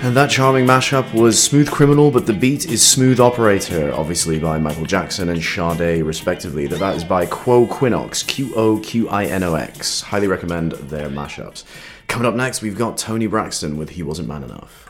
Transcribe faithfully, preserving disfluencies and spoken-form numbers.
And that charming mashup was Smooth Criminal, but the beat is Smooth Operator, obviously by Michael Jackson and Sade, respectively. That that is by Quo Quinox, Q O Q I N O X. Highly recommend their mashups. Coming up next, we've got Tony Braxton with He Wasn't Man Enough.